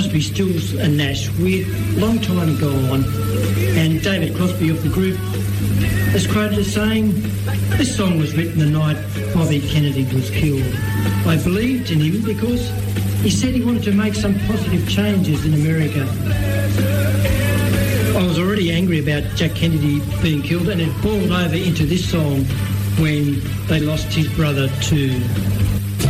Crosby, Stills and Nash. We're long time gone, and David Crosby of the group is quoted as saying, "This song was written the night Bobby Kennedy was killed. I believed in him because he said he wanted to make some positive changes in America." I was already angry about Jack Kennedy being killed, and it boiled over into this song when they lost his brother too.